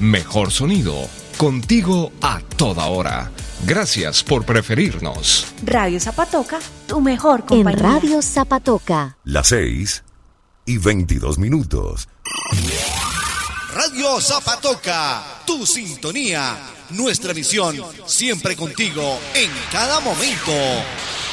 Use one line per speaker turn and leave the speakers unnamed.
Mejor sonido, contigo a toda hora. Gracias por preferirnos.
Radio Zapatoca, tu mejor compañía.
En Radio Zapatoca.
Las 6:22.
Radio Zapatoca, tu sintonía, nuestra misión, siempre contigo, en cada momento.